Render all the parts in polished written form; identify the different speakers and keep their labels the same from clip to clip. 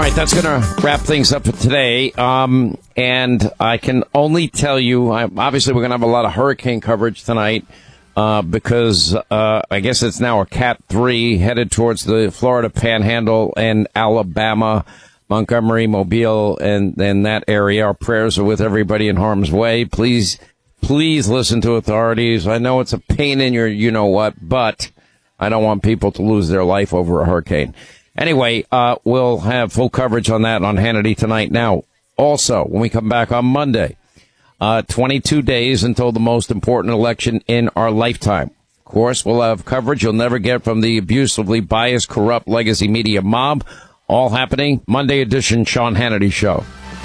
Speaker 1: right, that's going to wrap things up for today. And I can only tell you, obviously, we're going to have a lot of hurricane coverage tonight because I guess it's now a Cat 3 headed towards the Florida Panhandle and Alabama, Montgomery, Mobile, and that area. Our prayers are with everybody in harm's way. Please listen to authorities. I know it's a pain in your you-know-what, but I don't want people to lose their life over a hurricane. Anyway, we'll have full coverage on that on Hannity tonight. Now, also, when we come back on Monday, 22 days until the most important election in our lifetime. Of course, we'll have coverage you'll never get from the abusively biased, corrupt legacy media mob. All happening Monday edition Sean Hannity Show.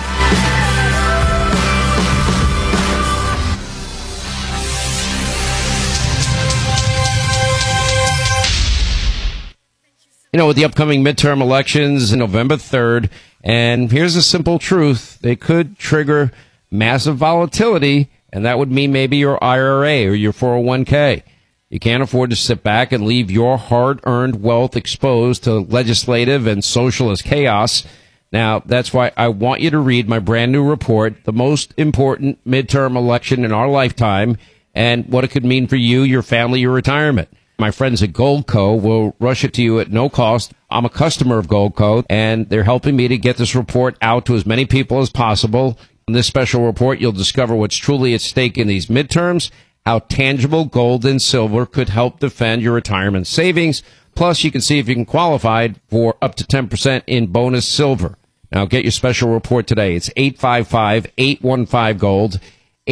Speaker 1: You know, with the upcoming midterm elections November 3rd, and here's a simple truth. They could trigger massive volatility, and that would mean maybe your IRA or your 401k. You can't afford to sit back and leave your hard-earned wealth exposed to legislative and socialist chaos. Now, that's why I want you to read my brand new report, The Most Important Midterm Election in Our Lifetime, and what it could mean for you, your family, your retirement. My friends at Goldco will rush it to you at no cost. I'm a customer of Goldco, and they're helping me to get this report out to as many people as possible. In this special report, you'll discover what's truly at stake in these midterms, how tangible gold and silver could help defend your retirement savings. Plus, you can see if you can qualify for up to 10% in bonus silver. Now, get your special report today. It's 855-815-GOLD,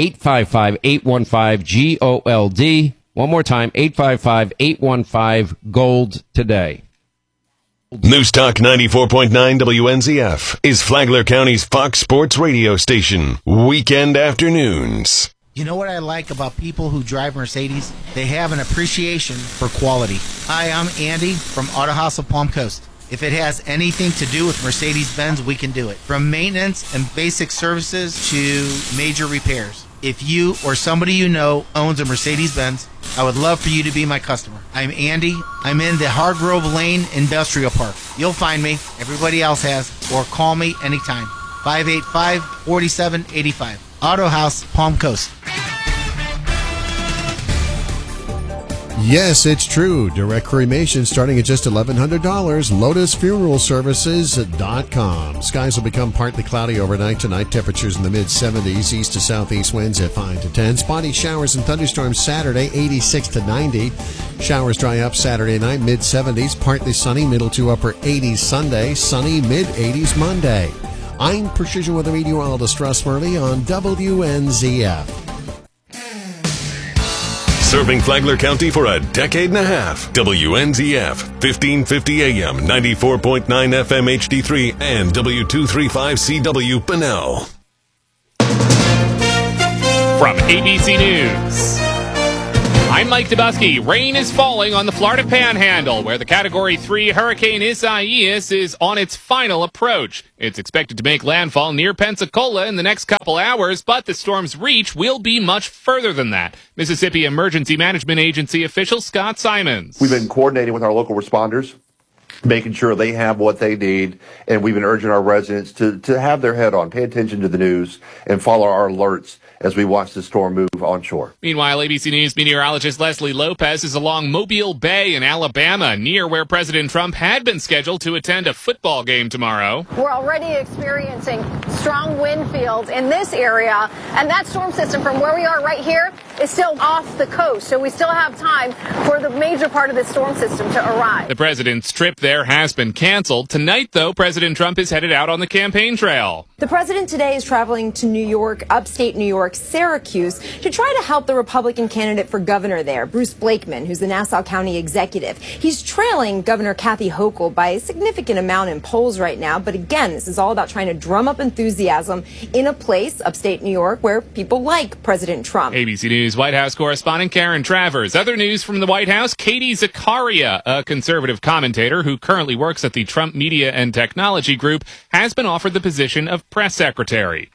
Speaker 1: 855-815-GOLD. One more time, 855-815-GOLD today.
Speaker 2: News Talk 94.9 WNZF is Flagler County's Fox Sports radio station. Weekend afternoons.
Speaker 3: You know what I like about people who drive Mercedes? They have an appreciation for quality. Hi, I'm Andy from Auto House of Palm Coast. If it has anything to do with Mercedes-Benz, we can do it. From maintenance and basic services to major repairs. If you or somebody you know owns a Mercedes-Benz, I would love for you to be my customer. I'm Andy. I'm in the Hargrove Lane Industrial Park. You'll find me. Everybody else has. Or call me anytime. 585-4785. Auto House, Palm Coast.
Speaker 4: Yes, it's true. Direct cremation starting at just $1,100. LotusFuneralServices.com. Skies will become partly cloudy overnight tonight. Temperatures in the mid-70s. East to southeast winds at 5 to 10. Spotty showers and thunderstorms Saturday, 86 to 90. Showers dry up Saturday night, mid-70s. Partly sunny, middle to upper 80s Sunday. Sunny, mid-80s Monday. I'm Precision Weather Meteorologist Russ Murley on WNZF.
Speaker 2: Serving Flagler County for a decade and a half. WNZF, 1550 AM, 94.9 FM HD3, and W235CW Bunnell.
Speaker 5: From ABC News, I'm Mike Dubusky. Rain is falling on the Florida Panhandle, where the Category 3 Hurricane Isaias is on its final approach. It's expected to make landfall near Pensacola in the next couple hours, but the storm's reach will be much further than that. Mississippi Emergency Management Agency official Scott Simons.
Speaker 6: We've been coordinating with our local responders, making sure they have what they need, and we've been urging our residents to have their head on, pay attention to the news, and follow our alerts as we watch the storm move onshore.
Speaker 5: Meanwhile, ABC News meteorologist Leslie Lopez is along Mobile Bay in Alabama, near where President Trump had been scheduled to attend a football game tomorrow.
Speaker 7: We're already experiencing strong wind fields in this area, and that storm system from where we are right here is still off the coast, so we still have time for the major part of the storm system to arrive.
Speaker 5: The president's trip there has been canceled. Tonight, though, President Trump is headed out on the campaign trail.
Speaker 8: The president today is traveling to New York, upstate New York, Syracuse, to try to help the Republican candidate for governor there, Bruce Blakeman, who's the Nassau County executive. He's trailing Governor Kathy Hochul by a significant amount in polls right now. But again, this is all about trying to drum up enthusiasm in a place, upstate New York, where people like President Trump.
Speaker 5: ABC News White House correspondent Karen Travers. Other news from the White House, Katie Zakaria, a conservative commentator who currently works at the Trump Media and Technology Group, has been offered the position of press secretary.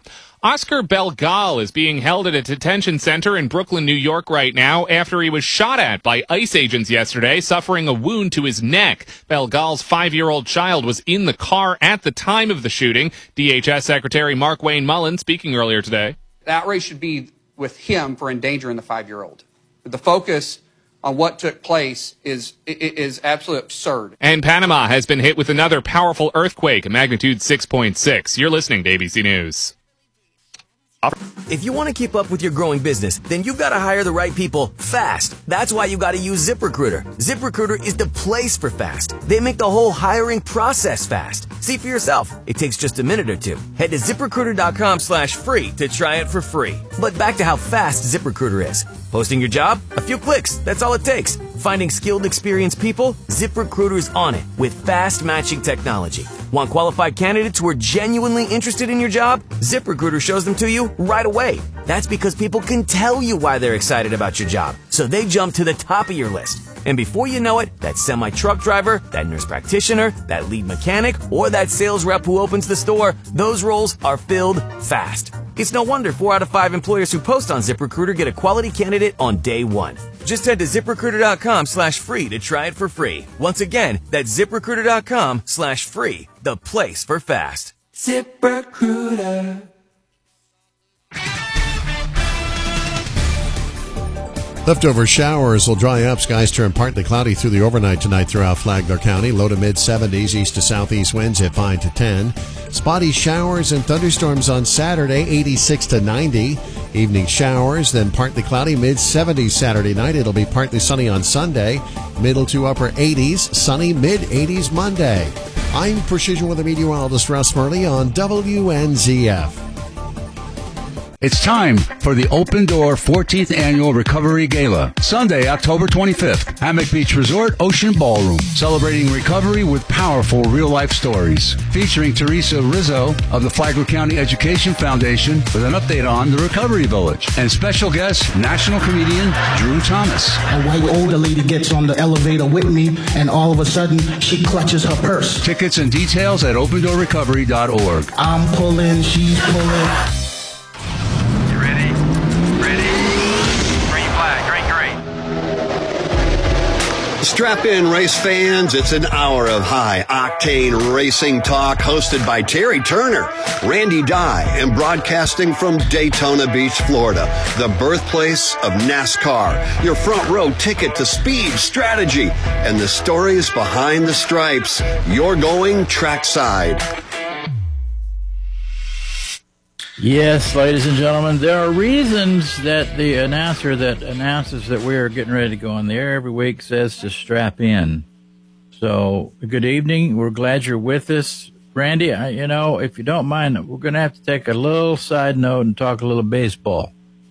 Speaker 5: Oscar Belgal is being held at a detention center in Brooklyn, New York right now after he was shot at by ICE agents yesterday, suffering a wound to his neck. Belgal's 5-year-old child was in the car at the time of the shooting. DHS Secretary Mark Wayne Mullen speaking earlier today.
Speaker 9: The outrage should be with him for endangering the 5-year-old. The focus on what took place is absolutely absurd.
Speaker 5: And Panama has been hit with another powerful earthquake, a magnitude 6.6. You're listening to ABC News.
Speaker 10: If you want to keep up with your growing business, then you've got to hire the right people fast. That's why you got to use ZipRecruiter. ZipRecruiter is the place for fast. They make the whole hiring process fast. See for yourself. It takes just a minute or two. Head to ZipRecruiter.com/free to try it for free. But back to how fast ZipRecruiter is. Posting your job? A few clicks. That's all it takes. Finding skilled, experienced people? ZipRecruiter's on it with fast matching technology. Want qualified candidates who are genuinely interested in your job? ZipRecruiter shows them to you right away. That's because people can tell you why they're excited about your job, so they jump to the top of your list. And before you know it, that semi-truck driver, that nurse practitioner, that lead mechanic, or that sales rep who opens the store, those roles are filled fast. It's no wonder 4 out of 5 employers who post on ZipRecruiter get a quality candidate on day one. Just head to ZipRecruiter.com/free to try it for free. Once again, that's ZipRecruiter.com/free, the place for fast. ZipRecruiter.
Speaker 4: Leftover showers will dry up. Skies turn partly cloudy through the overnight tonight throughout Flagler County. Low to mid-70s, east to southeast winds at 5 to 10. Spotty showers and thunderstorms on Saturday, 86 to 90. Evening showers, then partly cloudy, mid-70s Saturday night. It'll be partly sunny on Sunday. Middle to upper 80s, sunny mid-80s Monday. I'm Precision Weather Meteorologist Russ Murley on WNZF.
Speaker 11: It's time for the Open Door 14th Annual Recovery Gala, Sunday, October 25th, Hammock Beach Resort Ocean Ballroom, celebrating recovery with powerful real-life stories, featuring Teresa Rizzo of the Flagler County Education Foundation with an update on the Recovery Village, and special guest, national comedian Drew Thomas.
Speaker 12: A white older lady gets on the elevator with me, and all of a sudden, she clutches her purse.
Speaker 11: Tickets and details at opendoorrecovery.org.
Speaker 12: I'm pulling, she's pulling.
Speaker 13: Strap in, race fans. It's an hour of high-octane racing talk hosted by Terry Turner, Randy Dye, and broadcasting from Daytona Beach, Florida, the birthplace of NASCAR. Your front row ticket to speed, strategy, and the stories behind the stripes. You're going trackside.
Speaker 14: Yes, ladies and gentlemen, there are reasons that the announcer that announces that we are getting ready to go on the air every week says to strap in. So, good evening. We're glad you're with us. Randy, if you don't mind, we're going to have to take a little side note and talk a little baseball.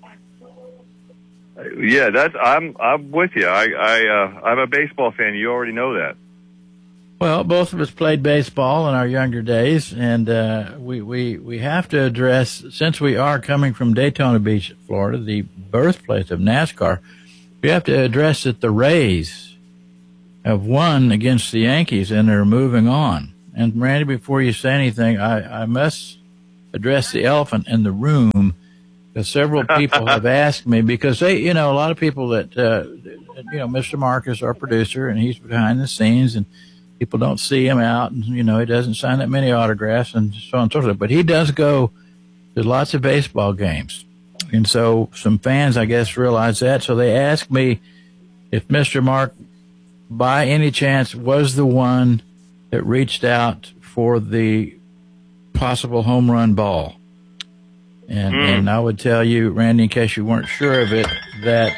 Speaker 15: Yeah, I'm with you. I'm a baseball fan. You already know that.
Speaker 14: Well, both of us played baseball in our younger days, and we have to address, since we are coming from Daytona Beach, Florida, the birthplace of NASCAR, we have to address that the Rays have won against the Yankees and are moving on. And, Randy, before you say anything, I must address the elephant in the room, because several people have asked me, because they, a lot of people that, Mr. Marcus, our producer, and he's behind the scenes, and people don't see him out, and, he doesn't sign that many autographs and so on and so forth. But he does go to lots of baseball games. And so some fans, I guess, realize that. So they asked me if Mr. Mark, by any chance, was the one that reached out for the possible home run ball. And I would tell you, Randy, in case you weren't sure of it, that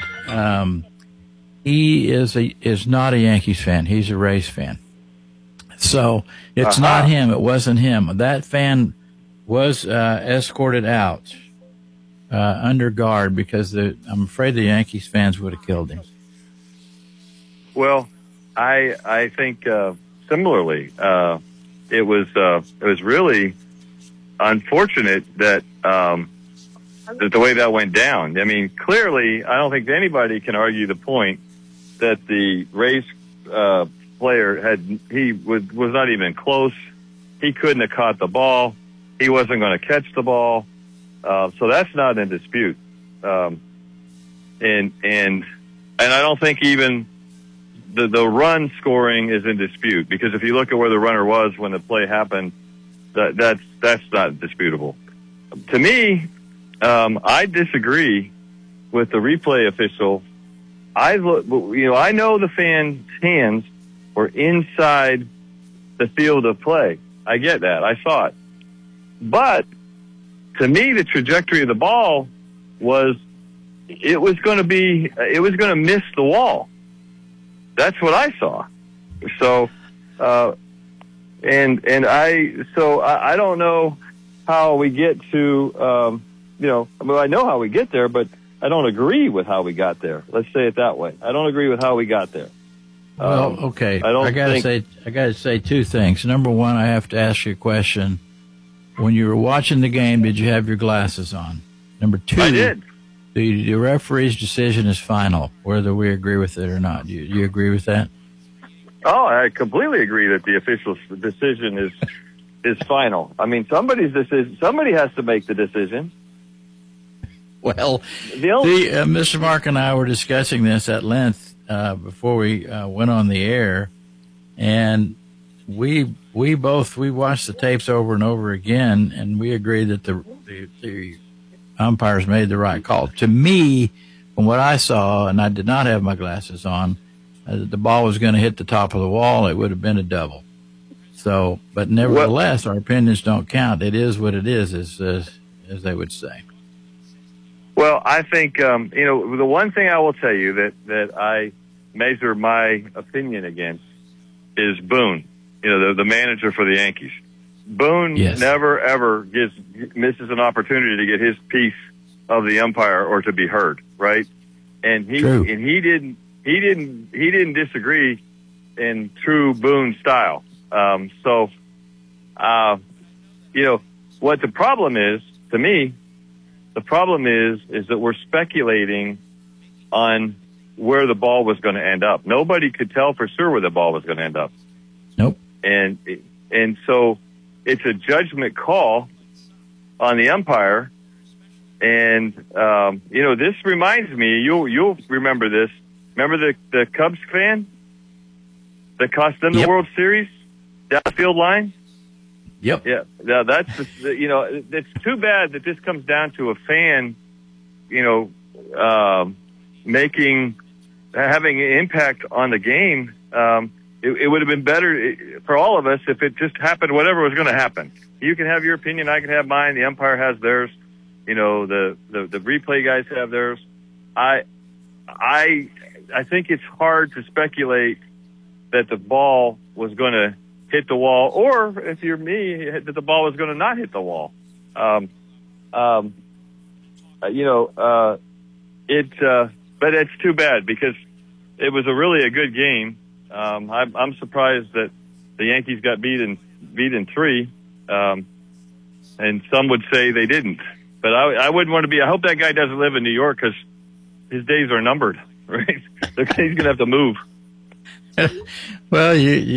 Speaker 14: he is not a Yankees fan. He's a Rays fan. So it's not him. It wasn't him. That fan was escorted out under guard because I'm afraid the Yankees fans would have killed him.
Speaker 15: Well, I think similarly. It was really unfortunate that the way that went down. I mean, clearly, I don't think anybody can argue the point that the Rays player was not even close. He couldn't have caught the ball. He wasn't going to catch the ball. So that's not in dispute. And I don't think even the run scoring is in dispute, because if you look at where the runner was when the play happened, that's not disputable. To me, I disagree with the replay official. I know the fans' hands were inside the field of play. I get that. I saw it. But to me, the trajectory of the ball was going to miss the wall. That's what I saw. So, I don't know how we get to, I know how we get there, but I don't agree with how we got there. Let's say it that way. I don't agree with how we got there.
Speaker 14: Well, okay. I gotta say two things. Number one, I have to ask you a question. When you were watching the game, did you have your glasses on? Number two,
Speaker 15: I did.
Speaker 14: The referee's decision is final, whether we agree with it or not. Do you agree with that?
Speaker 15: Oh, I completely agree that the official's decision is final. I mean, somebody has to make the decision.
Speaker 14: Well, Mr. Mark and I were discussing this at length before we went on the air, and we watched the tapes over and over again, and we agreed that the umpires made the right call. To me, from what I saw, and I did not have my glasses on, the ball was going to hit the top of the wall. It would have been a double. So, but nevertheless, our opinions don't count. It is what it is, as they would say.
Speaker 15: Well, I think, the one thing I will tell you that I measure my opinion against is Boone, the manager for the Yankees. Boone never, ever misses an opportunity to get his piece of the umpire or to be heard, right? And he didn't disagree in true Boone style. What the problem is, to me, the problem is that we're speculating on where the ball was going to end up. Nobody could tell for sure where the ball was going to end up.
Speaker 14: Nope.
Speaker 15: And so it's a judgment call on the umpire. And, this reminds me, you'll remember this. Remember the Cubs fan that cost them the World Series down the field line?
Speaker 14: Yep.
Speaker 15: Yeah. Now it's too bad that this comes down to a fan, having an impact on the game. It would have been better for all of us if it just happened, whatever was going to happen. You can have your opinion, I can have mine, the umpire has theirs, the replay guys have theirs. I think it's hard to speculate that the ball was going to hit the wall, or if you're me, that the ball was going to not hit the wall. But it's too bad because it was really a good game. I'm surprised that the Yankees got beat in 3, and some would say they didn't. But I wouldn't want to be. I hope that guy doesn't live in New York because his days are numbered. Right? He's going to have to move.
Speaker 14: Well,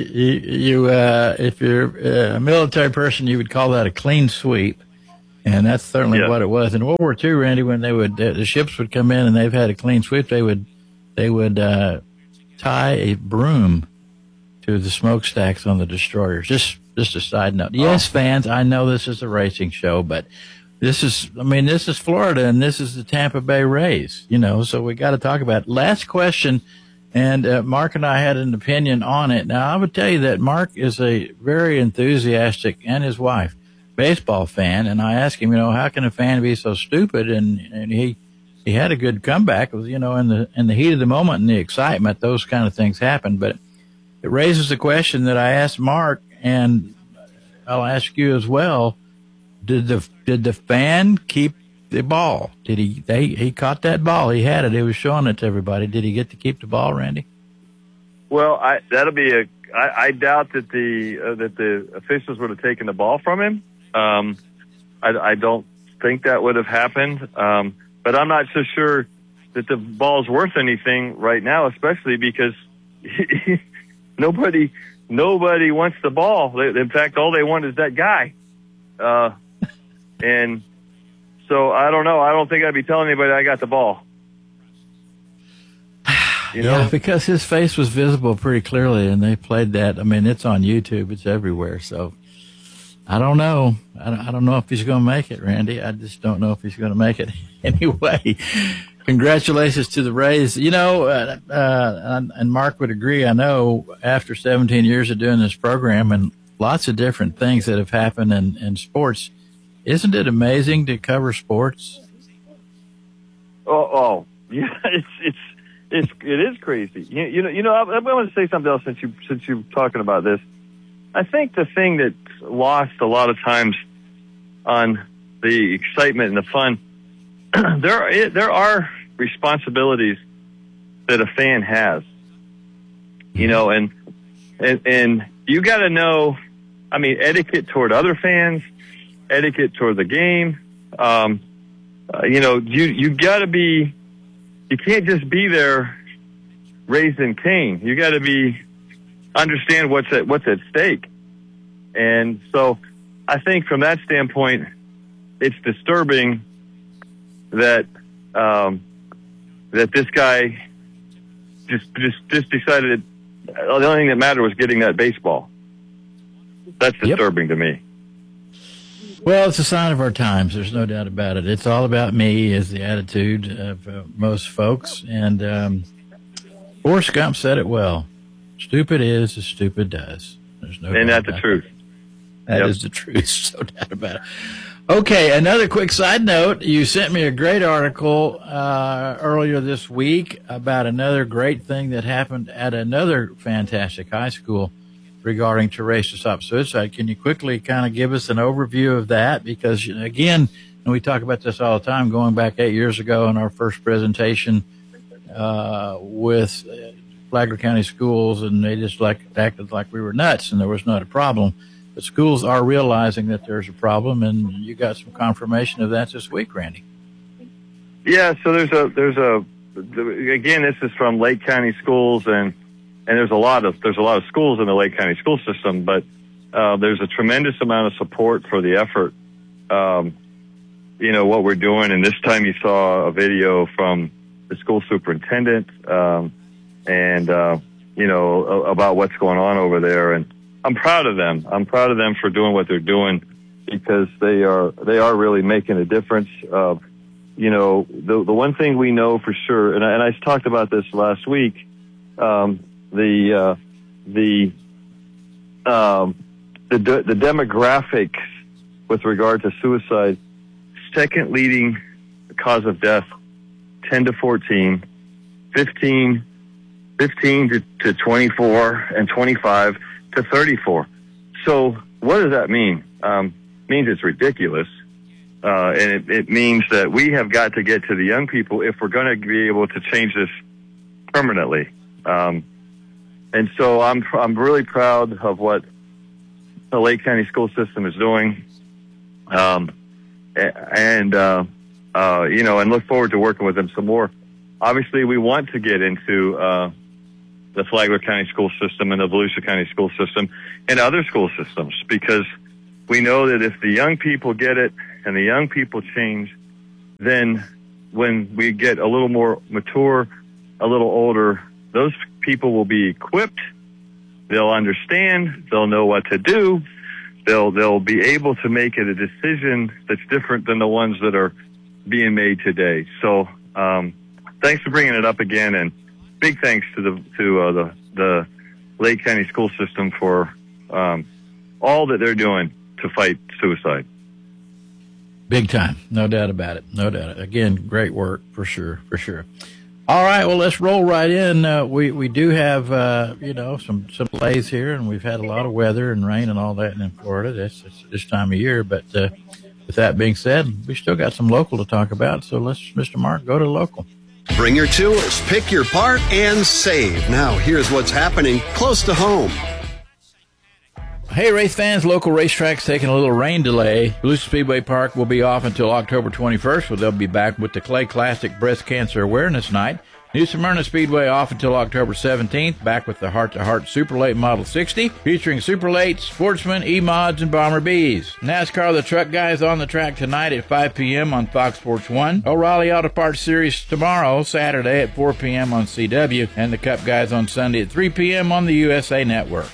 Speaker 14: if you're a military person, you would call that a clean sweep, and that's certainly what it was. In World War II, Randy, when the ships would come in and they've had a clean sweep, they would tie a broom to the smokestacks on the destroyers. Just a side note. Yes, fans, I know this is a racing show, but this is Florida, and this is the Tampa Bay Rays, so we got to talk about it. Last question, and Mark and I had an opinion on it. Now, I would tell you that Mark is a very enthusiastic, and his wife, baseball fan, and I asked him, how can a fan be so stupid? And he had a good comeback. It was, in the heat of the moment and the excitement, those kind of things happen. But it raises the question that I asked Mark, and I'll ask you as well. Did the fan keep the ball? Did he caught that ball? He had it. He was showing it to everybody. Did he get to keep the ball, Randy?
Speaker 15: Well, that'll be I doubt that the officials would have taken the ball from him. I don't think that would have happened. But I'm not so sure that the ball's worth anything right now, especially because nobody wants the ball. In fact, all they want is that guy. And So I don't know. I don't think I'd be telling anybody I got the ball. You know?
Speaker 14: Yeah, because his face was visible pretty clearly, and they played that. I mean, it's on YouTube. It's everywhere. So I don't know. I don't know if he's going to make it, Randy. I just don't know if he's going to make it. Anyway, congratulations to the Rays. You know, and Mark would agree, I know, after 17 years of doing this program and lots of different things that have happened in sports, isn't it amazing to cover sports?
Speaker 15: Oh, yeah, it is crazy. You know. I want to say something else since you're talking about this. I think the thing that's lost a lot of times on the excitement and the fun, there are responsibilities that a fan has. You know, and you got to know. I mean, etiquette toward other fans, etiquette toward the game. You know, you got to be. You can't just be there raising Cain. You got to understand what's at stake. And so I think from that standpoint, it's disturbing that that this guy just decided the only thing that mattered was getting that baseball. That's disturbing to me.
Speaker 14: Well, it's a sign of our times. There's no doubt about it. It's all about me is the attitude of most folks. And Forrest Gump said it well. Stupid is as stupid does. There's no
Speaker 15: and
Speaker 14: doubt
Speaker 15: that's the truth.
Speaker 14: That is the truth. No doubt about it. Okay, another quick side note. You sent me a great article earlier this week about another great thing that happened at another fantastic high school regarding to race to stop suicide. Can you quickly kind of give us an overview of that? Because, again, and we talk about this all the time, going back 8 years ago in our first presentation with Flagler County schools, and they just acted like we were nuts and there was not a problem. But schools are realizing that there's a problem, and you got some confirmation of that this week, Randy.
Speaker 15: Yeah, so again, this is from Lake County schools, and there's a lot of schools in the Lake County school system, but there's a tremendous amount of support for the effort. You know what we're doing, and this time you saw a video from the school superintendent, and you know about what's going on over there, and I'm proud of them. I'm proud of them for doing what they're doing because they are really making a difference. You know, the one thing we know for sure, and I talked about this last week. The demographics with regard to suicide, second leading cause of death, 10 to 14, 15 to 24, and 25 to 34. So what does that mean? Means it's ridiculous. And it means that we have got to get to the young people if we're going to be able to change this permanently. And so I'm really proud of what the Lake County school system is doing, and you know, and look forward to working with them some more. Obviously, we want to get into the Flagler County school system and the Volusia County school system and other school systems because we know that if the young people get it and the young people change, then when we get a little more mature, a little older, those people will be equipped. They'll understand. They'll know what to do. They'll be able to make it a decision that's different than the ones that are being made today. So, thanks for bringing it up again, and big thanks to the Lake County school system for all that they're doing to fight suicide.
Speaker 14: Big time, no doubt about it. No doubt. Again, great work for sure. All right, well, let's roll right in. We do have, some plays here, and we've had a lot of weather and rain and all that in Florida. It's this time of year. But with that being said, we still got some local to talk about. So let's, Mr. Mark, go to local.
Speaker 13: Bring your tools, pick your part, and save. Now, here's what's happening close to home.
Speaker 14: Hey, race fans, local racetracks taking a little rain delay. Volusia Speedway Park will be off until October 21st, where they'll be back with the Clay Classic Breast Cancer Awareness Night. New Smyrna Speedway off until October 17th. Back with the Heart-to-Heart Super Late Model 60, featuring Super Late, Sportsman, E-Mods, and Bomber Bs. NASCAR The Truck Guys on the track tonight at 5 p.m. on Fox Sports 1. O'Reilly Auto Parts Series tomorrow, Saturday at 4 p.m. on CW. And the Cup Guys on Sunday at 3 p.m. on the USA Network.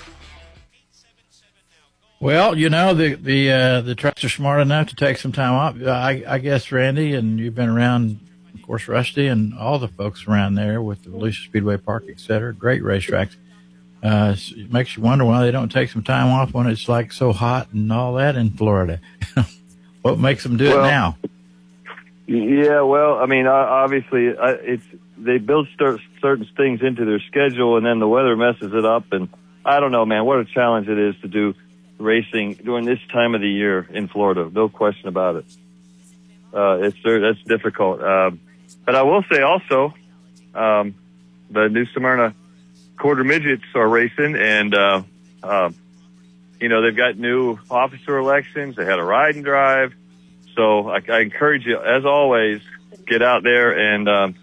Speaker 14: Well, you know, the trucks are smart enough to take some time off. I guess, Randy, and you've been around, of course, Rusty and all the folks around there with the Volusia Speedway Park, et cetera. Great racetracks. It makes you wonder why they don't take some time off when it's like so hot and all that in Florida. What makes them do it now?
Speaker 15: Yeah, well, I mean, obviously, they build certain things into their schedule, and then the weather messes it up. And I don't know, man, what a challenge it is to do racing during this time of the year in Florida. No question about it. That's difficult. But I will say also, the New Smyrna quarter midgets are racing, and you know, they've got new officer elections. They had a ride and drive. So I encourage you, as always, get out there and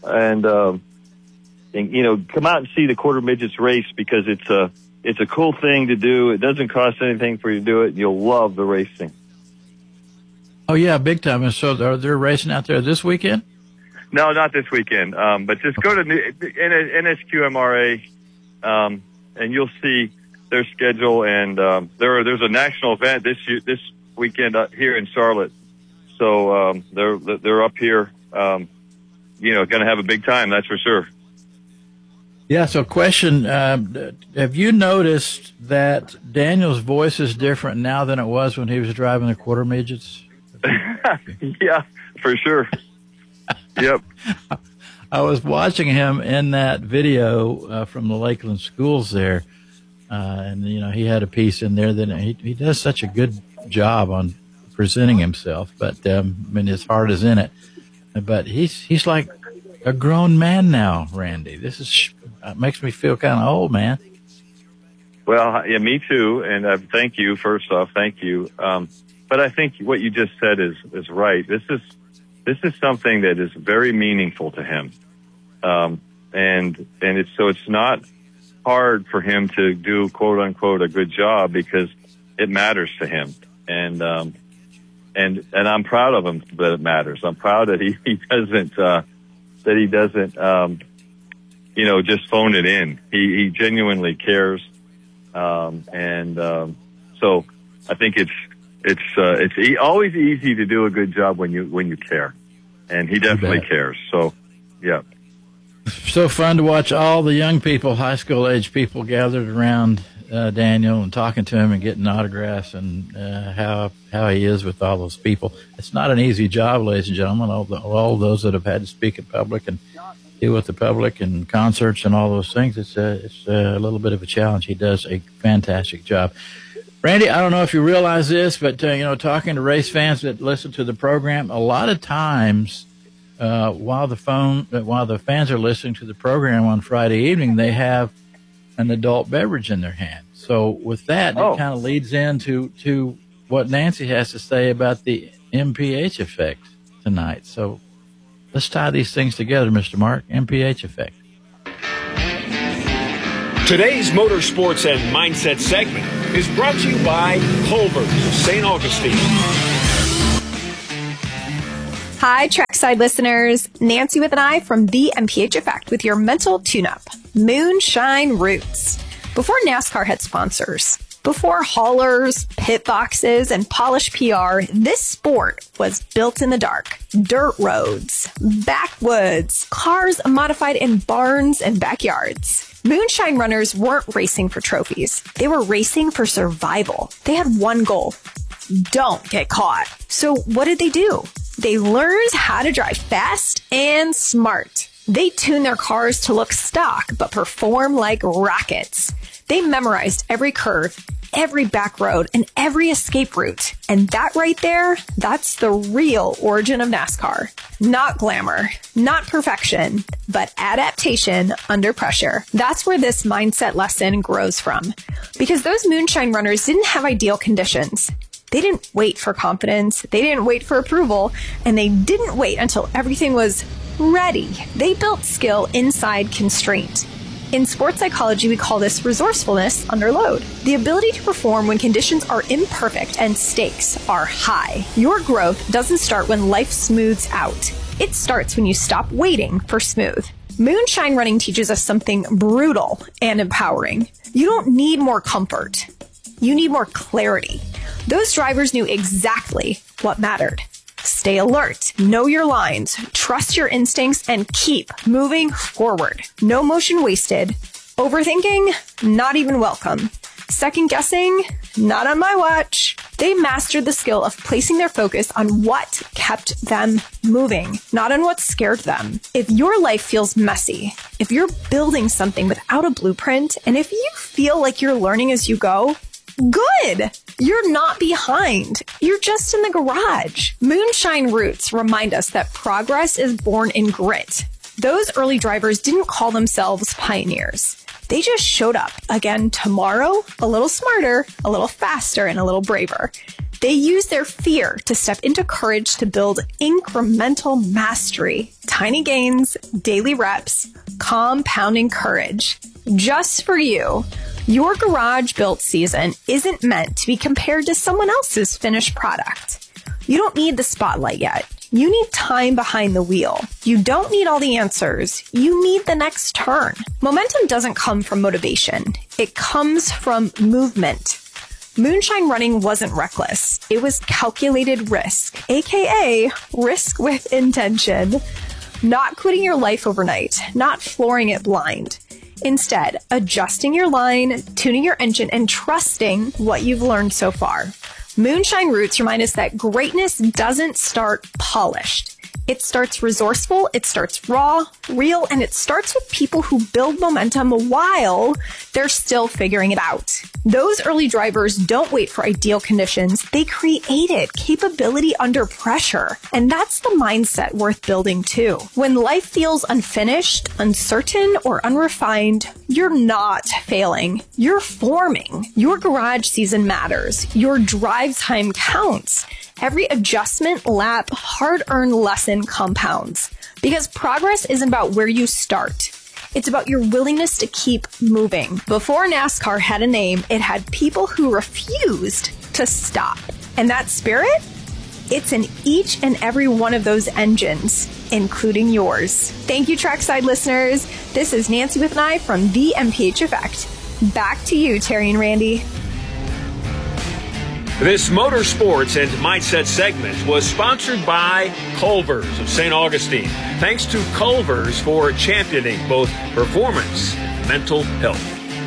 Speaker 15: you know, come out and see the quarter midgets race, because it's a cool thing to do. It doesn't cost anything for you to do it. You'll love the racing.
Speaker 14: Oh, yeah, big time. And so they're racing out there this weekend?
Speaker 15: No, not this weekend. But just go to NSQMRA, and you'll see their schedule. And there's a national event this weekend here in Charlotte. So they're up here, you know, going to have a big time, that's for sure.
Speaker 14: Yeah, so question, have you noticed that Daniel's voice is different now than it was when he was driving the quarter midgets?
Speaker 15: Yeah, for sure. Yep.
Speaker 14: I was watching him in that video from the Lakeland schools there, and, you know, he had a piece in there that he does such a good job on presenting himself, but, I mean, his heart is in it. But he's like a grown man now, Randy. This is makes me feel kind of old, man.
Speaker 15: Well, yeah, me too. And thank you. First off, thank you. But I think what you just said is right. This is something that is very meaningful to him, and it's not hard for him to do, quote unquote, a good job, because it matters to him. And I'm proud of him that it matters. I'm proud that he doesn't you know, just phone it in. He genuinely cares. So I think it's always easy to do a good job when you care, and he definitely cares. So, yeah.
Speaker 14: So fun to watch all the young people, high school age people, gathered around Daniel and talking to him and getting autographs, and how he is with all those people. It's not an easy job, ladies and gentlemen. All those that have had to speak in public and deal with the public and concerts and all those things, it's a little bit of a challenge. He does a fantastic job. Randy, I don't know if you realize this, but you know, talking to race fans that listen to the program, a lot of times while the fans are listening to the program on Friday evening, they have an adult beverage in their hand. So with that, it kind of leads into what Nancy has to say about the MPH effect tonight. So let's tie these things together, Mr. Mark. MPH effect.
Speaker 16: Today's Motorsports and Mindset segment is brought to you by Culver's of St. Augustine.
Speaker 17: Hi, Trackside listeners. Nancy with an eye from the MPH Effect with your mental tune-up, Moonshine Roots. Before NASCAR had sponsors, before haulers, pit boxes, and polished PR, this sport was built in the dark. Dirt roads, backwoods, cars modified in barns and backyards. Moonshine runners weren't racing for trophies. They were racing for survival. They had one goal: don't get caught. So what did they do? They learned how to drive fast and smart. They tuned their cars to look stock but perform like rockets. They memorized every curve, every back road, and every escape route. And that right there, that's the real origin of NASCAR. Not glamour, not perfection, but adaptation under pressure. That's where this mindset lesson grows from. Because those moonshine runners didn't have ideal conditions. They didn't wait for confidence, they didn't wait for approval, and they didn't wait until everything was ready. They built skill inside constraint. In sports psychology, we call this resourcefulness under load. The ability to perform when conditions are imperfect and stakes are high. Your growth doesn't start when life smooths out. It starts when you stop waiting for smooth. Moonshine Running teaches us something brutal and empowering. You don't need more comfort. You need more clarity. Those drivers knew exactly what mattered. Stay alert, know your lines, trust your instincts, and keep moving forward. No motion wasted. Overthinking? Not even welcome. Second guessing? Not on my watch. They mastered the skill of placing their focus on what kept them moving, not on what scared them. If your life feels messy, if you're building something without a blueprint, and if you feel like you're learning as you go, good! You're not behind. You're just in the garage. Moonshine Roots remind us that progress is born in grit. Those early drivers didn't call themselves pioneers. They just showed up again tomorrow, a little smarter, a little faster, and a little braver. They used their fear to step into courage to build incremental mastery, tiny gains, daily reps, compounding courage. Just for you. Your garage built season isn't meant to be compared to someone else's finished product. You don't need the spotlight yet. You need time behind the wheel. You don't need all the answers. You need the next turn. Momentum doesn't come from motivation. It comes from movement. Moonshine Running wasn't reckless. It was calculated risk, aka risk with intention. Not quitting your life overnight, not flooring it blind. Instead, adjusting your line, tuning your engine, and trusting what you've learned so far. Moonshine Roots remind us that greatness doesn't start polished. It starts resourceful, it starts raw, real, and it starts with people who build momentum while they're still figuring it out. Those early drivers don't wait for ideal conditions. They created capability under pressure. And that's the mindset worth building too. When life feels unfinished, uncertain, or unrefined, you're not failing. You're forming. Your garage season matters. Your drive time counts. Every adjustment, lap, hard-earned lesson compounds. Because progress isn't about where you start. It's about your willingness to keep moving. Before NASCAR had a name, it had people who refused to stop. And that spirit? It's in each and every one of those engines, including yours. Thank you, Trackside listeners. This is Nancy with an I from the MPH Effect. Back to you, Terry and Randy.
Speaker 16: This motorsports and mindset segment was sponsored by Culver's of St. Augustine. Thanks to Culver's for championing both performance and mental health.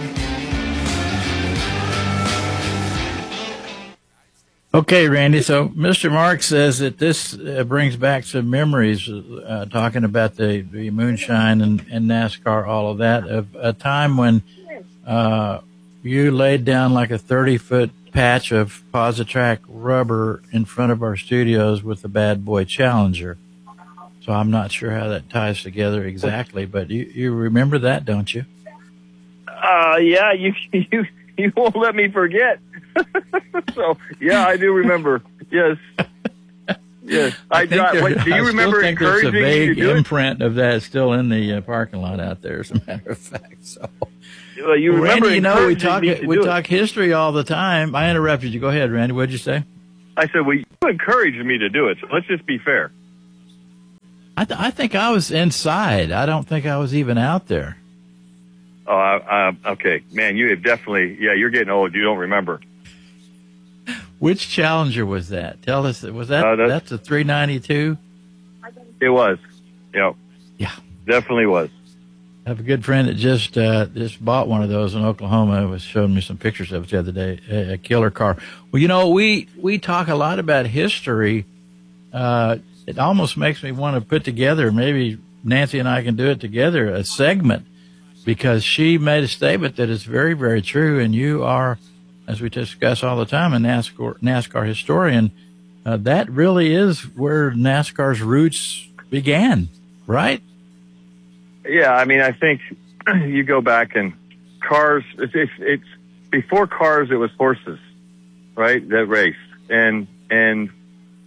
Speaker 14: Okay, Randy. So Mr. Mark says that this brings back some memories, talking about the moonshine and NASCAR, all of that, of a time when you laid down like a 30-foot patch of Positrack rubber in front of our studios with the Bad Boy Challenger. So I'm not sure how that ties together exactly, but you remember that, don't you?
Speaker 15: Yeah, you won't let me forget. So yeah, I do remember. Yes. Yes. Do you remember encouraging me to do it?
Speaker 14: There's a vague imprint of that still in the parking lot out there, as a matter of fact. So.
Speaker 15: Well, you remember,
Speaker 14: Randy, we talk history all the time. I interrupted you. Go ahead, Randy. What did you say?
Speaker 15: I said, well, you encouraged me to do it, so let's just be fair.
Speaker 14: I think I was inside. I don't think I was even out there.
Speaker 15: Oh, okay. Man, you have definitely, you're getting old. You don't remember.
Speaker 14: Which Challenger was that? Tell us. Was that that's a 392?
Speaker 15: It was. Yep.
Speaker 14: Yeah.
Speaker 15: Definitely was.
Speaker 14: I have a good friend that just bought one of those in Oklahoma. He was showing me some pictures of it the other day. A killer car. Well, you know, we talk a lot about history. It almost makes me want to put together, maybe Nancy and I can do it together, a segment, because she made a statement that is very, very true. And you are, as we discuss all the time, a NASCAR historian. That really is where NASCAR's roots began, right?
Speaker 15: Yeah, I mean, I think you go back and cars, it's before cars, it was horses, right, that raced. And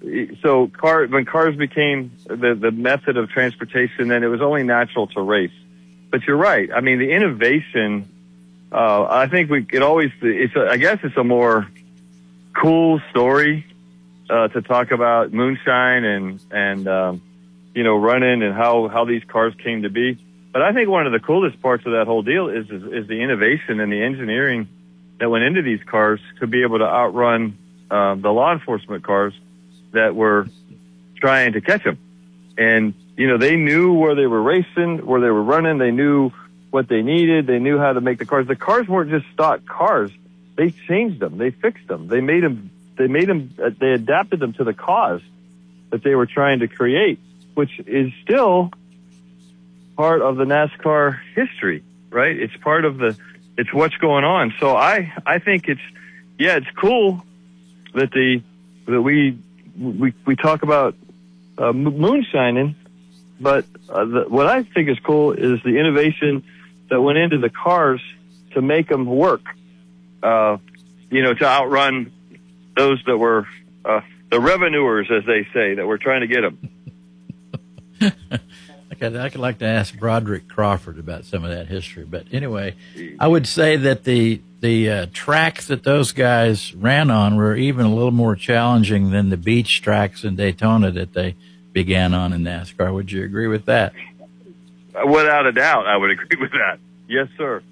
Speaker 15: when cars became the method of transportation, then it was only natural to race. But you're right. I mean, the innovation, I think I guess it's a more cool story, to talk about moonshine and running and how these cars came to be. But I think one of the coolest parts of that whole deal is the innovation and the engineering that went into these cars to be able to outrun the law enforcement cars that were trying to catch them. And, they knew where they were racing, where they were running. They knew what they needed. They knew how to make the cars. The cars weren't just stock cars. They changed them. They fixed them. They adapted them to the cause that they were trying to create, which is still part of the NASCAR history, right? It's part of it's what's going on. So I think it's cool that we talk about moonshining, but what I think is cool is the innovation that went into the cars to make them work, to outrun those that were the revenuers, as they say, that were trying to get them.
Speaker 14: I'd like to ask Broderick Crawford about some of that history. But anyway, I would say that the tracks that those guys ran on were even a little more challenging than the beach tracks in Daytona that they began on in NASCAR. Would you agree with that?
Speaker 15: Without a doubt, I would agree with that. Yes, sir.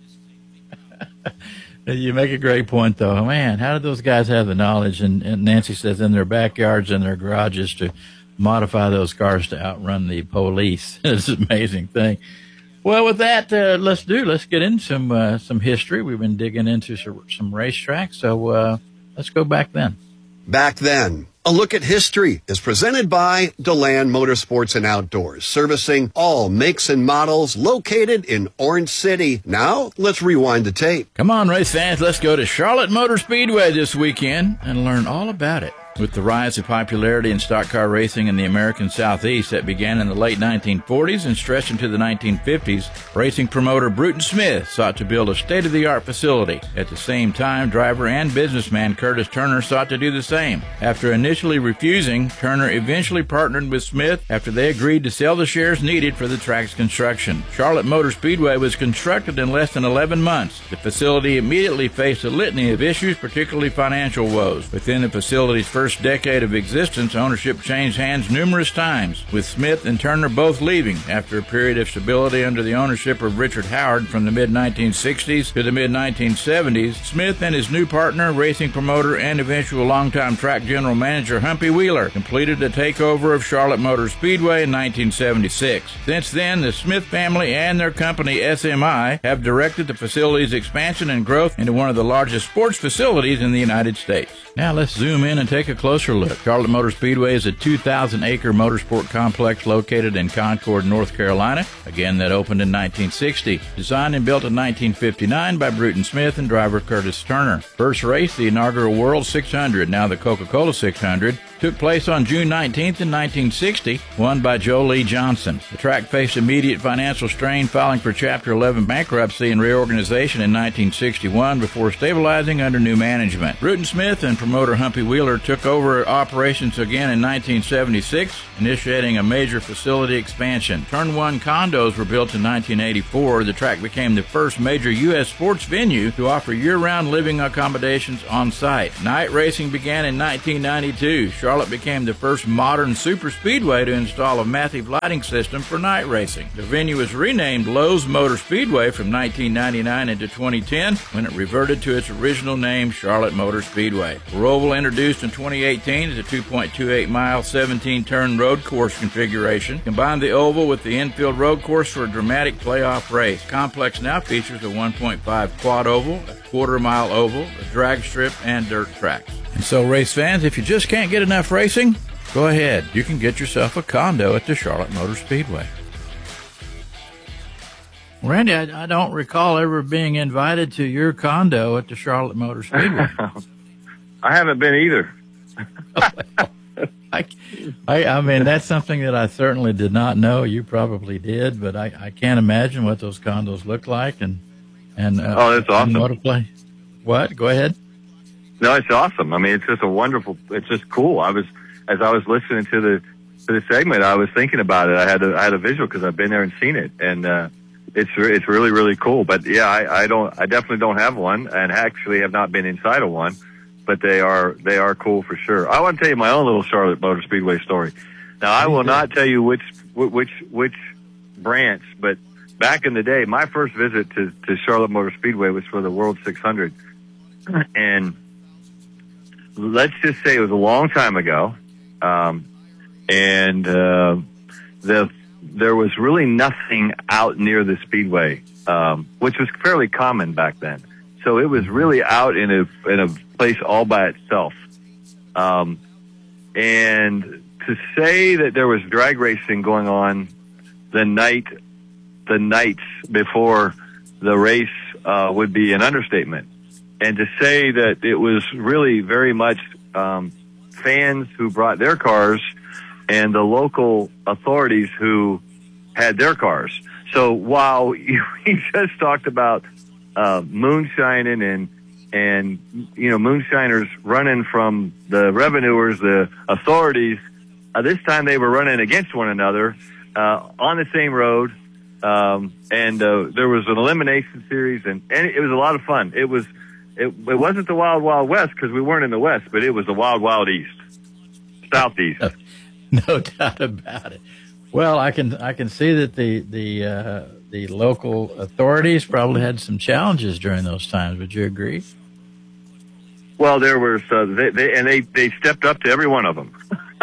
Speaker 14: You make a great point, though. Man, how did those guys have the knowledge, and Nancy says, in their backyards and their garages to modify those cars to outrun the police? It's an amazing thing. Well, with that, let's get into some history. We've been digging into some racetracks, so let's go back then.
Speaker 13: Back then. A look at history is presented by DeLand Motorsports and Outdoors, servicing all makes and models, located in Orange City. Now, let's rewind the tape.
Speaker 14: Come on, race fans, let's go to Charlotte Motor Speedway this weekend and learn all about it. With the rise of popularity in stock car racing in the American Southeast that began in the late 1940s and stretched into the 1950s, racing promoter Bruton Smith sought to build a state-of-the-art facility. At the same time, driver and businessman Curtis Turner sought to do the same. After initially refusing, Turner eventually partnered with Smith after they agreed to sell the shares needed for the track's construction. Charlotte Motor Speedway was constructed in less than 11 months. The facility immediately faced a litany of issues, particularly financial woes. Within the facility's first decade of existence, ownership changed hands numerous times, with Smith and Turner both leaving after a period of stability under the ownership of Richard Howard from the mid-1960s to the mid-1970s. Smith and his new partner, racing promoter and eventual longtime track general manager Humpy Wheeler, completed the takeover of Charlotte Motor Speedway in 1976. Since then, the Smith family and their company SMI have directed the facility's expansion and growth into one of the largest sports facilities in the United States. Now let's zoom in and take a closer look. Charlotte Motor Speedway is a 2,000-acre motorsport complex located in Concord, North Carolina. Again, that opened in 1960. Designed and built in 1959 by Bruton Smith and driver Curtis Turner. First race, the inaugural World 600, now the Coca-Cola 600, took place on June 19th in 1960, won by Joe Lee Johnson. The track faced immediate financial strain filing for Chapter 11 bankruptcy and reorganization in 1961 before stabilizing under new management. Bruton Smith and promoter Humpy Wheeler took over operations again in 1976, initiating a major facility expansion. Turn 1 condos were built in 1984. The track became the first major U.S. sports venue to offer year-round living accommodations on site. Night racing began in 1992. Charlotte became the first modern super speedway to install a massive lighting system for night racing. The venue was renamed Lowe's Motor Speedway from 1999 into 2010 when it reverted to its original name, Charlotte Motor Speedway. The Roval, introduced in 2018, is a 2.28-mile, 17-turn road course configuration. Combine the oval with the infield road course for a dramatic playoff race. Complex now features a 1.5 quad oval, a quarter-mile oval, a drag strip, and dirt tracks. And so, race fans, if you just can't get enough racing, go ahead. You can get yourself a condo at the Charlotte Motor Speedway. Randy, I don't recall ever being invited to your condo at the Charlotte Motor Speedway.
Speaker 15: I haven't been either.
Speaker 14: I mean, that's something that I certainly did not know. You probably did, but I can't imagine what those condos look like. And
Speaker 15: oh, that's awesome.
Speaker 14: What to play? What? Go ahead.
Speaker 15: No, it's awesome. I mean, it's just it's just cool. I as I was listening to the segment, I was thinking about it. I had a visual because I've been there and seen it, and it's really, really cool. But yeah, I definitely don't have one, and actually have not been inside of one. But they are cool for sure. I want to tell you my own little Charlotte Motor Speedway story. Now, I will not tell you which branch, but back in the day, my first visit to Charlotte Motor Speedway was for the World 600, and let's just say it was a long time ago, and there was really nothing out near the speedway, which was fairly common back then. So it was really out in a place all by itself. And to say that there was drag racing going on the nights before the race would be an understatement. And to say that it was really very much fans who brought their cars and the local authorities who had their cars. So while we just talked about moonshining and moonshiners running from the revenuers, the authorities, this time they were running against one another on the same road, and there was an elimination series, and it was a lot of fun. It wasn't the Wild Wild West because we weren't in the West, but it was the Wild Wild East, Southeast.
Speaker 14: No doubt about it. Well, I can see that the local authorities probably had some challenges during those times. Would you agree?
Speaker 15: Well, there was they stepped up to every one of them.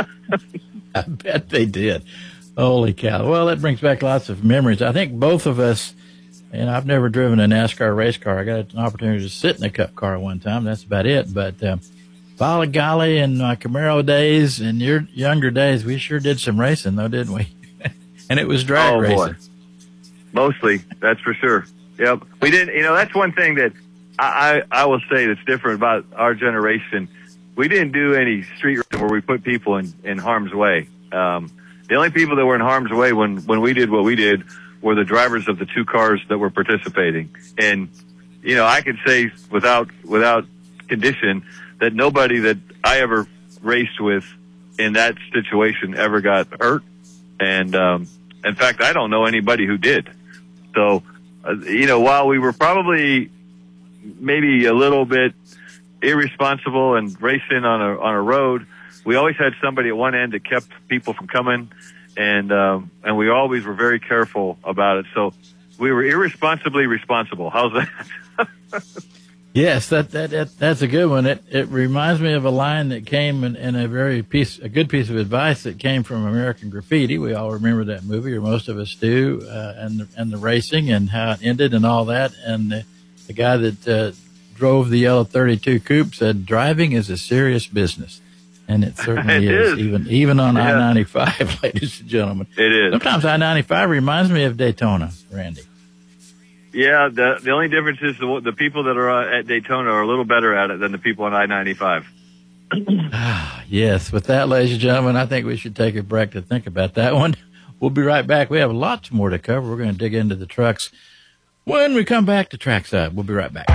Speaker 14: I bet they did. Holy cow! Well, that brings back lots of memories. I think both of us, and I've never driven a NASCAR race car. I got an opportunity to sit in a Cup car one time. That's about it. But by golly, in my Camaro days and your younger days, we sure did some racing, though, didn't we? And it was drag racing. Boy. Mostly, that's for sure. Yep. We didn't, that's one thing that I will say that's different about our generation. We didn't do any street racing where we put people in harm's way. The only people that were in harm's way when we did what we did were the drivers of the two cars that were participating. And, I could say without condition that nobody that I ever raced with in that situation ever got hurt. And, in fact, I don't know anybody who did. So, while we were probably maybe a little bit irresponsible and racing on a road, we always had somebody at one end that kept people from coming, and we always were very careful about it. So we were irresponsibly responsible. How's that? Yes, that's a good one. It reminds me of a line that came in a good piece of advice that came from American Graffiti. We all remember that movie, or most of us do, and the racing and how it ended and all that. And the guy that drove the yellow 32 coupe said, "Driving is a serious business," and it certainly is. Even on I-95, ladies and gentlemen.
Speaker 15: It is.
Speaker 14: Sometimes I-95 reminds me of Daytona, Randy.
Speaker 15: Yeah, the only difference is the people that are at Daytona are a little better at it than the people on I-95.
Speaker 14: Yes, with that, ladies and gentlemen, I think we should take a break to think about that one. We'll be right back. We have lots more to cover. We're going to dig into the trucks when we come back to Trackside. We'll be right back.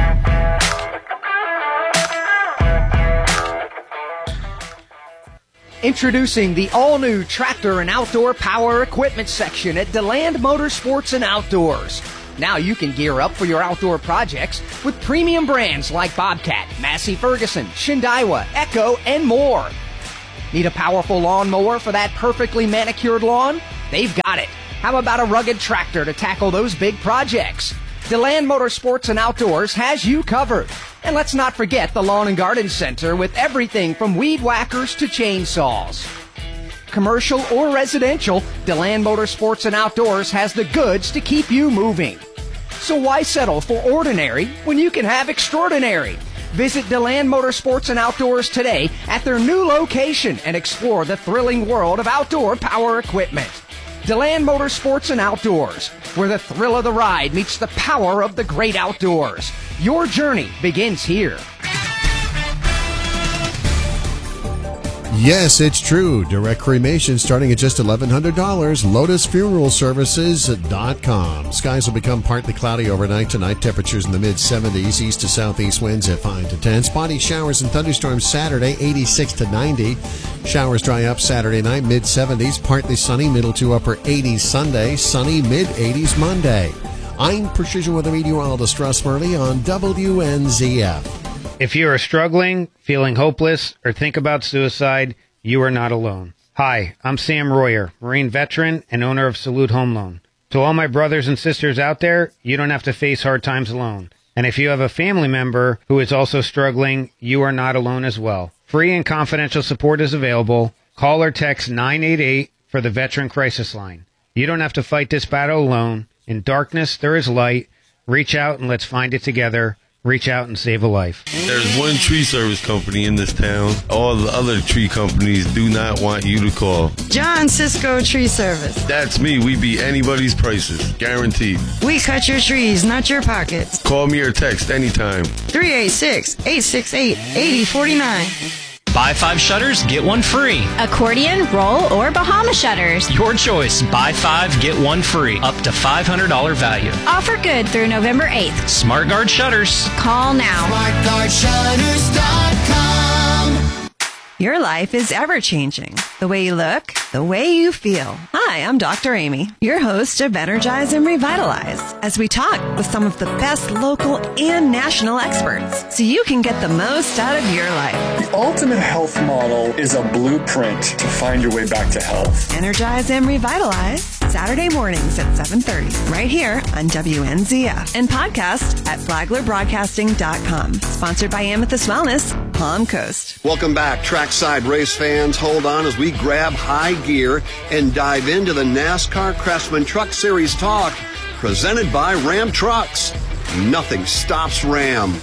Speaker 18: Introducing the all-new tractor and outdoor power equipment section at DeLand Motorsports and Outdoors. Now you can gear up for your outdoor projects with premium brands like Bobcat, Massey Ferguson, Shindaiwa, Echo, and more. Need a powerful lawnmower for that perfectly manicured lawn? They've got it. How about a rugged tractor to tackle those big projects? DeLand Motorsports and Outdoors has you covered. And let's not forget the Lawn and Garden Center with everything from weed whackers to chainsaws. Commercial or residential, DeLand Motorsports and Outdoors has the goods to keep you moving. So why settle for ordinary when you can have extraordinary? Visit DeLand Motorsports and Outdoors today at their new location and explore the thrilling world of outdoor power equipment. DeLand Motorsports and Outdoors, where the thrill of the ride meets the power of the great outdoors. Your journey begins here.
Speaker 4: Yes, it's true. Direct cremation starting at just $1,100. LotusFuneralServices.com. Skies will become partly cloudy overnight tonight. Temperatures in the mid-70s. East to southeast winds at 5 to 10. Spotty showers and thunderstorms Saturday, 86 to 90. Showers dry up Saturday night, mid-70s. Partly sunny, middle to upper 80s Sunday. Sunny, mid-80s Monday. I'm Precision Weather Meteorologist Russ Murley on WNZF.
Speaker 19: If you are struggling, feeling hopeless, or think about suicide, you are not alone. Hi, I'm Sam Royer, Marine veteran and owner of Salute Home Loan. To all my brothers and sisters out there, you don't have to face hard times alone. And if you have a family member who is also struggling, you are not alone as well. Free and confidential support is available. Call or text 988 for the Veteran Crisis Line. You don't have to fight this battle alone. In darkness, there is light. Reach out and let's find it together. Reach out and save a life.
Speaker 20: There's one tree service company in this town. All the other tree companies do not want you to call.
Speaker 21: John Cisco Tree Service.
Speaker 20: That's me. We beat anybody's prices. Guaranteed.
Speaker 21: We cut your trees, not your pockets.
Speaker 20: Call me or text anytime.
Speaker 21: 386-868-8049.
Speaker 22: Buy 5 shutters, get 1 free.
Speaker 23: Accordion, roll, or Bahama shutters.
Speaker 22: Your choice. Buy 5, get 1 free. Up to $500 value.
Speaker 23: Offer good through November 8th.
Speaker 22: SmartGuard Shutters.
Speaker 23: Call now.
Speaker 21: SmartGuardShutters.com. Your life is ever-changing. The way you look, the way you feel. Hi, I'm Dr. Amy, your host of Energize and Revitalize, as we talk with some of the best local and national experts so you can get the most out of your life.
Speaker 24: The ultimate health model is a blueprint to find your way back to health.
Speaker 21: Energize and Revitalize, Saturday mornings at 7:30, right here on WNZF, and podcast at flaglerbroadcasting.com. Sponsored by Amethyst Wellness, Palm Coast.
Speaker 13: Welcome back, trackside race fans. Hold on as we grab high gear and dive into the NASCAR Craftsman Truck Series talk, presented by Ram Trucks. Nothing stops Ram.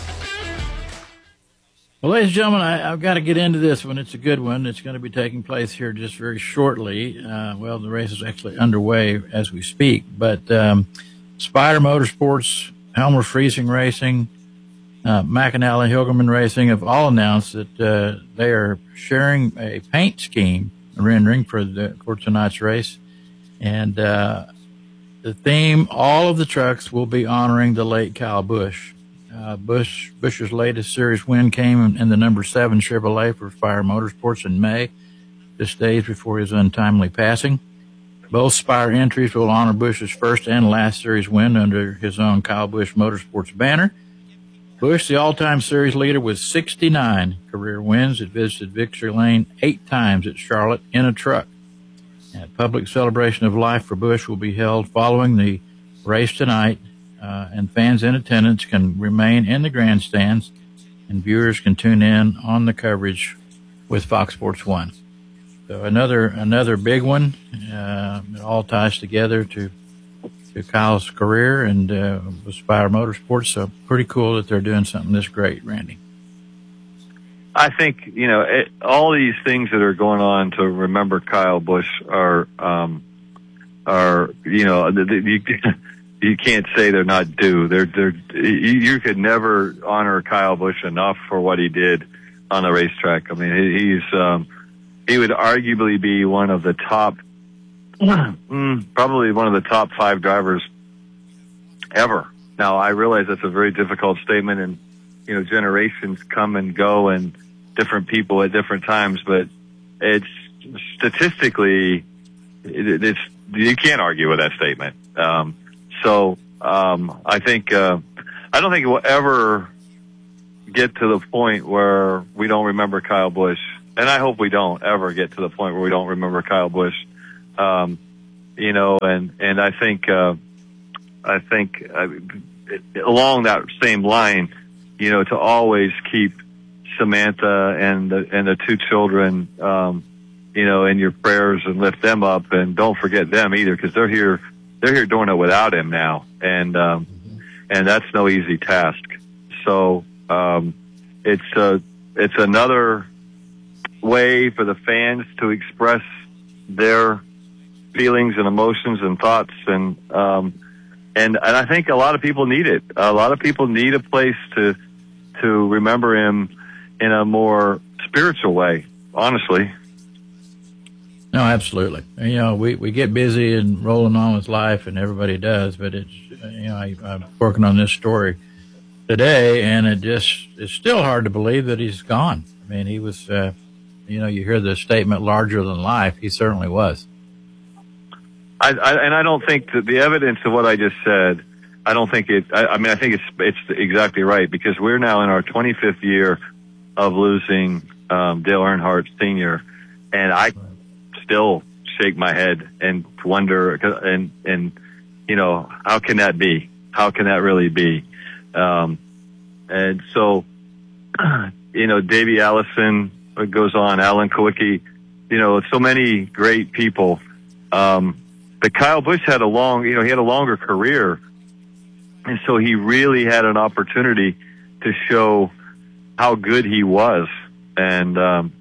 Speaker 14: Well, ladies and gentlemen, I've got to get into this one. It's a good one. It's going to be taking place here just very shortly. The race is actually underway as we speak. But Spider Motorsports, Helmer Freezing Racing, McAnally Hilgerman Racing have all announced that they are sharing a paint scheme rendering for tonight's race. And the theme, all of the trucks will be honoring the late Kyle Busch. Busch's latest series win came in the number 7 Chevrolet for Spire Motorsports in May, just days before his untimely passing. Both Spire entries will honor Busch's first and last series win under his own Kyle Busch Motorsports banner. Busch, the all-time series leader with 69 career wins, had visited Victory Lane 8 times at Charlotte in a truck. A public celebration of life for Busch will be held following the race tonight, and fans in attendance can remain in the grandstands, and viewers can tune in on the coverage with Fox Sports 1. So another big one. It all ties together to Kyle's career and with Spire Motorsports. So pretty cool that they're doing something this great, Randy.
Speaker 15: I think, all these things that are going on to remember Kyle Busch are you can't say they're not due. You could never honor Kyle Busch enough for what he did on the racetrack. I mean, he would arguably be one of the top, probably one of the top 5 drivers ever. Now, I realize that's a very difficult statement, and generations come and go, and different people at different times. But it's statistically, you can't argue with that statement. I think I don't think it will ever get to the point where we don't remember Kyle Busch, and I hope we don't ever get to the point where we don't remember Kyle Busch. And I think along that same line, to always keep Samantha and the 2 children, in your prayers and lift them up, and don't forget them either, because they're here doing it without him now, and that's no easy task. So it's another way for the fans to express their feelings and emotions and thoughts, and I think a lot of people need it. A lot of people need a place to remember him in a more spiritual way, honestly.
Speaker 14: No, absolutely. You know, we get busy and rolling on with life, and everybody does. But it's, you know, I'm working on this story today, and it's still hard to believe that he's gone. I mean, he was, you know, you hear the statement larger than life. He certainly was.
Speaker 15: And I don't think that the evidence of what I just said, I don't think it, I mean, I think it's exactly right, because we're now in our 25th year of losing Dale Earnhardt Sr., and I still shake my head and wonder, and you know, how can that be? How can that really be? And so, you know, Davey Allison goes on, Alan Kowicki, you know, so many great people. But Kyle Busch had he had a longer career, and so he really had an opportunity to show how good he was, and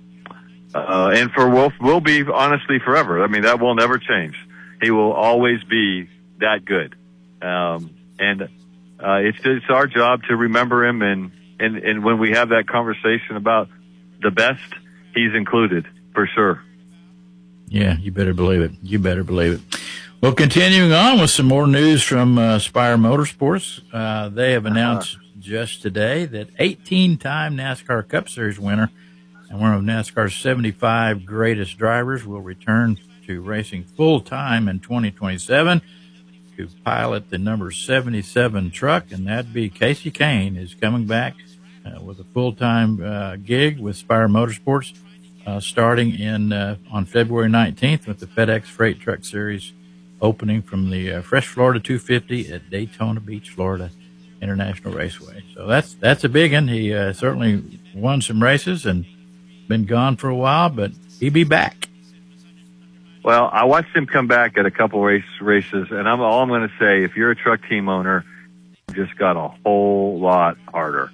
Speaker 15: for will be honestly forever. I mean, that will never change. He will always be that good, and it's our job to remember him, and when we have that conversation about the best, he's included for sure.
Speaker 14: Yeah, you better believe it. You better believe it. Well, continuing on with some more news from Spire Motorsports, they have announced just today that 18-time NASCAR Cup Series winner and one of NASCAR's 75 greatest drivers will return to racing full-time in 2027 to pilot the number 77 truck, and that'd be Casey Kane is coming back with a full-time gig with Spire Motorsports starting on February 19th with the FedEx Freight Truck Series opening from the Fresh Florida 250 at Daytona Beach, Florida International Raceway. So that's a big one. He certainly won some races and been gone for a while, but he'll be back.
Speaker 15: Well, I watched him come back at a couple races, and all I'm going to say, if you're a truck team owner, it just got a whole lot harder.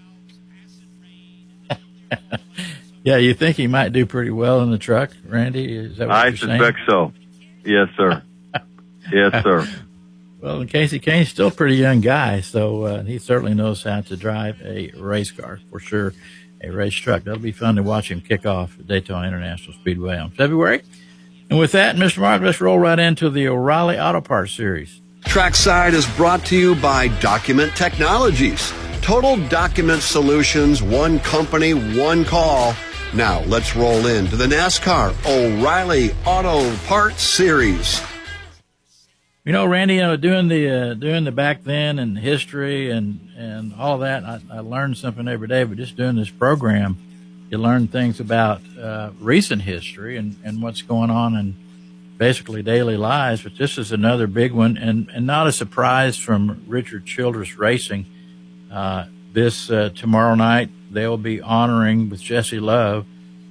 Speaker 14: Yeah, you think he might do pretty well in the truck, Randy? Is that what you're saying?
Speaker 15: I suspect so. Yes, sir. Yes, sir.
Speaker 14: Well, and Casey Kane's still a pretty young guy, so he certainly knows how to drive a race car, for sure, a race truck. That'll be fun to watch him kick off at Daytona International Speedway on February. And with that, Mr. Mark, let's roll right into the O'Reilly Auto Parts Series.
Speaker 13: Trackside is brought to you by Document Technologies. Total document solutions, one company, one call. Now, let's roll into the NASCAR O'Reilly Auto Parts Series.
Speaker 14: You know, Randy, doing the back then and history and all that, I learned something every day. But just doing this program, you learn things about recent history and what's going on in basically daily lives. But this is another big one, and not a surprise from Richard Childress Racing. This tomorrow night, they'll be honoring with Jesse Love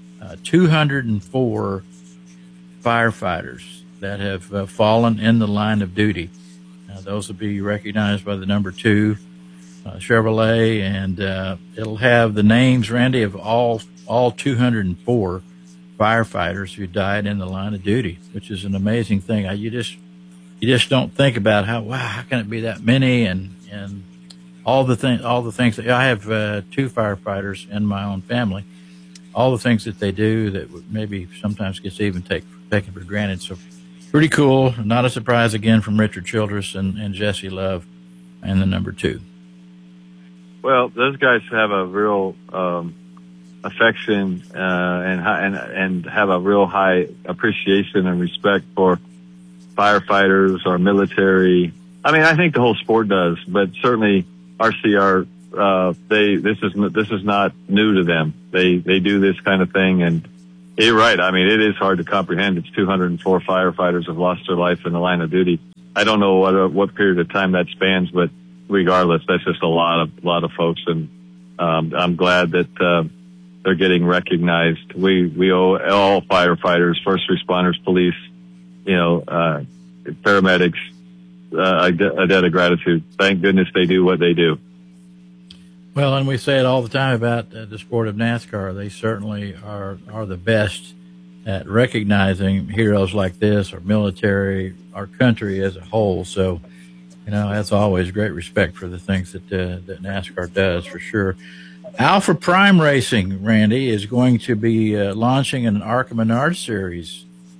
Speaker 14: 204 firefighters that have fallen in the line of duty. Those will be recognized by the number 2 Chevrolet, and it'll have the names, Randy, of all 204 firefighters who died in the line of duty, which is an amazing thing. You just don't think about how can it be that many, and all the things that I have 2 firefighters in my own family, all the things that they do that maybe sometimes gets even taken for granted. So pretty cool. Not a surprise again from Richard Childress and Jesse Love and the number 2.
Speaker 15: Well, those guys have a real affection and have a real high appreciation and respect for firefighters or military. I mean, I think the whole sport does, but certainly RCR. This is not new to them. They do this kind of thing, and you're right. I mean, it is hard to comprehend. It's 204 firefighters have lost their life in the line of duty. I don't know what period of time that spans, but regardless, that's just a lot of folks, and I'm glad that they're getting recognized. We owe all firefighters, first responders, police, paramedics, a debt of gratitude. Thank goodness they do what they do.
Speaker 14: Well, and we say it all the time about the sport of NASCAR. They certainly are the best at recognizing heroes like this, our military, our country as a whole. So, that's always great respect for the things that NASCAR does, for sure. Alpha Prime Racing, Randy, is going to be launching an ARCA Menard Series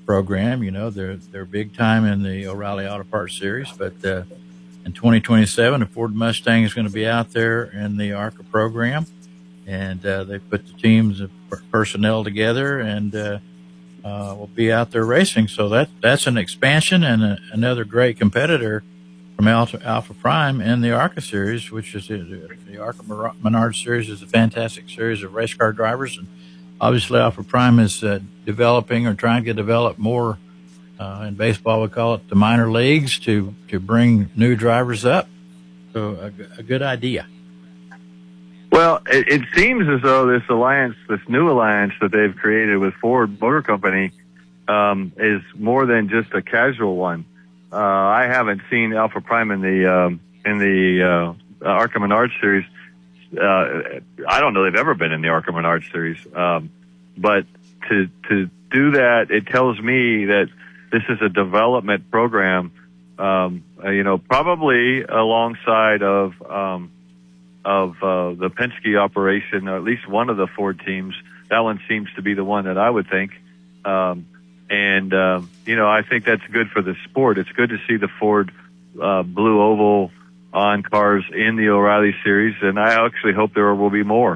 Speaker 14: program. They're big time in the O'Reilly Auto Parts Series, but in 2027, the Ford Mustang is going to be out there in the ARCA program, and they put the teams of personnel together and will be out there racing. So that's an expansion and another great competitor from Alpha Prime in the ARCA Series, which is the ARCA Menard Series is a fantastic series of race car drivers, and obviously Alpha Prime is developing or trying to develop more. In baseball, we call it the minor leagues to bring new drivers up. So a good idea.
Speaker 15: Well, it seems as though this new alliance that they've created with Ford Motor Company, is more than just a casual one. I haven't seen Alpha Prime in the ARCA Menard Series. I don't know they've ever been in the ARCA Menard Series. But to do that, it tells me that this is a development program, probably alongside of the Penske operation, or at least one of the Ford teams. That one seems to be the one that I would think. I think that's good for the sport. It's good to see the Ford Blue Oval on cars in the O'Reilly Series, and I actually hope there will be more.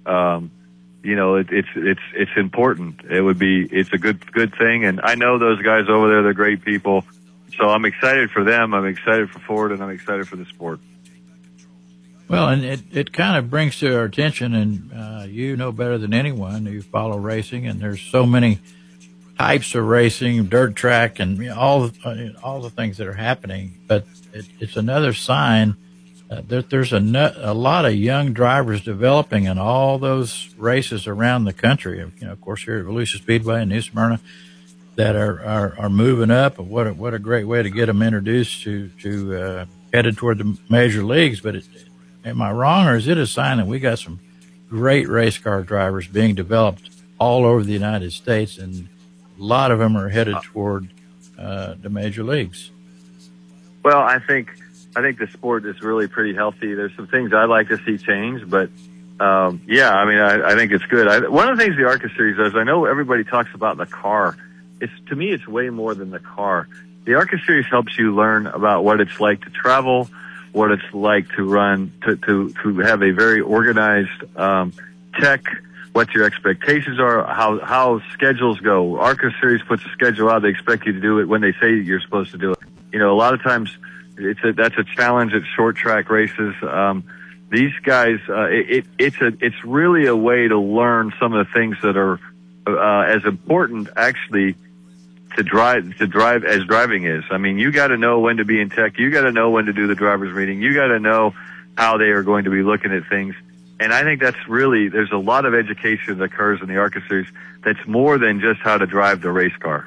Speaker 15: It's important. It's a good thing. And I know those guys over there, they're great people. So I'm excited for them. I'm excited for Ford, and I'm excited for the sport.
Speaker 14: Well, and it kind of brings to our attention, and you know better than anyone who follow racing, and there's so many types of racing, dirt track, and all the things that are happening. But it's another sign that there's a lot of young drivers developing in all those races around the country. Of course, here at Volusia Speedway in New Smyrna, that are moving up. What a great way to get them introduced to headed toward the major leagues. But am I wrong, or is it a sign that we got some great race car drivers being developed all over the United States, and a lot of them are headed toward the major leagues?
Speaker 15: Well, I think the sport is really pretty healthy. There's some things I'd like to see change, but I think it's good. One of the things the ARCA Series does, I know everybody talks about the car. To me, it's way more than the car. The ARCA Series helps you learn about what it's like to travel, what it's like to run, to have a very organized tech, what your expectations are, how schedules go. ARCA Series puts a schedule out. They expect you to do it when they say you're supposed to do it. A lot of times that's a challenge at short track races. These guys, it's really a way to learn some of the things that are as important actually to drive as driving is. I mean, you got to know when to be in tech. You got to know when to do the driver's meeting. You got to know how they are going to be looking at things. And I think there's a lot of education that occurs in the ARCA Series that's more than just how to drive the race car.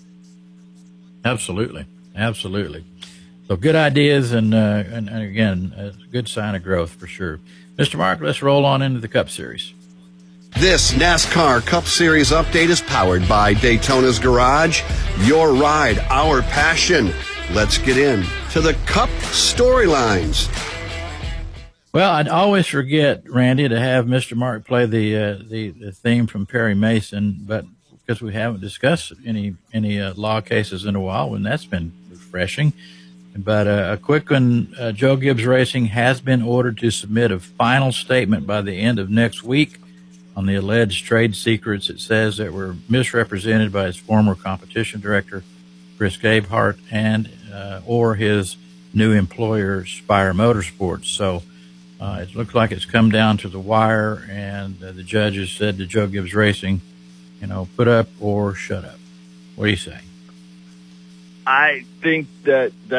Speaker 14: Absolutely. So good ideas, and again, a good sign of growth for sure. Mr. Mark, let's roll on into the Cup Series.
Speaker 13: This NASCAR Cup Series update is powered by Daytona's Garage. Your ride, our passion. Let's get in to the Cup storylines.
Speaker 14: Well, I'd always forget, Randy, to have Mr. Mark play the theme from Perry Mason, but because we haven't discussed any law cases in a while, and that's been refreshing. But a quick one, Joe Gibbs Racing has been ordered to submit a final statement by the end of next week on the alleged trade secrets, it says, that were misrepresented by his former competition director, Chris Gabehart, and or his new employer, Spire Motorsports. So it looks like it's come down to the wire, and the judges said to Joe Gibbs Racing, put up or shut up. What do you say?
Speaker 15: I think that